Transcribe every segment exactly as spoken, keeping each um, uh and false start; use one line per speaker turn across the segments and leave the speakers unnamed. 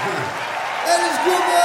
Alice Cooper!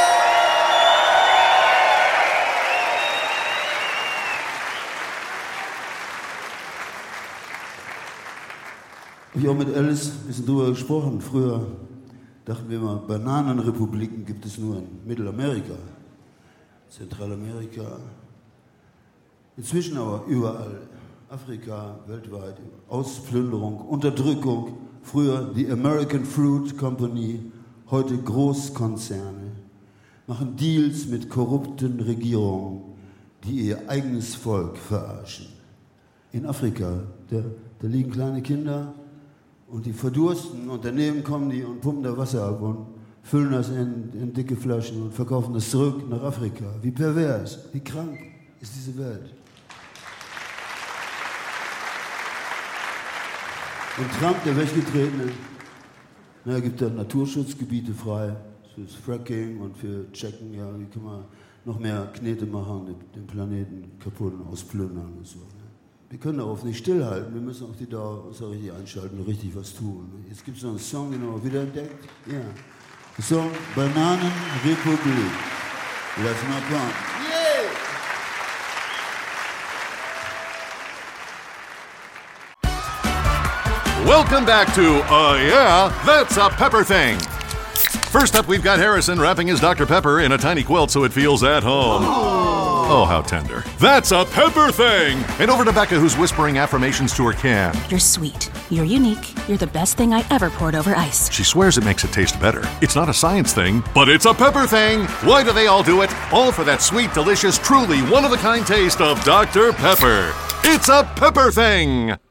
Hab ich auch mit Alice ein bisschen drüber gesprochen. Früher dachten wir immer, Bananenrepubliken gibt es nur in Mittelamerika, Zentralamerika. Inzwischen aber überall. Afrika, weltweit. Ausplünderung, Unterdrückung. Früher die American Fruit Company, heute Großkonzerne. Machen Deals mit korrupten Regierungen, die ihr eigenes Volk verarschen. In Afrika, da, da liegen kleine Kinder und die verdursten und daneben kommen die und pumpen da Wasser ab und füllen das in, in dicke Flaschen und verkaufen das zurück nach Afrika. Wie pervers, wie krank ist diese Welt. Und Trump, der Weggetretene, na, er gibt da Naturschutzgebiete frei fürs Fracking und für Checken, ja, wie kann man noch mehr Knete machen, den, den Planeten kaputt und ausplündern und so. Ne? Wir können darauf nicht stillhalten, wir müssen auch die Dauer uns auch richtig einschalten und richtig was tun. Ne? Jetzt gibt es noch einen Song, den haben wir wiederentdeckt. Ja. Der Song Bananenrepublik. Lass mal kommen. Yeah!
Welcome back to Uh Yeah, That's a Pepper Thing. First up, we've got Harrison wrapping his Doctor Pepper in a tiny quilt so it feels at home. Oh, oh how tender. That's a Pepper Thing! And over to Becca, who's whispering affirmations to her can.
You're sweet. You're unique. You're the best thing I ever poured over ice.
She swears it makes it taste better. It's not a science thing, but it's a pepper thing. Why do they all do it? All for that sweet, delicious, truly one-of-a-kind taste of Doctor Pepper. It's a Pepper Thing!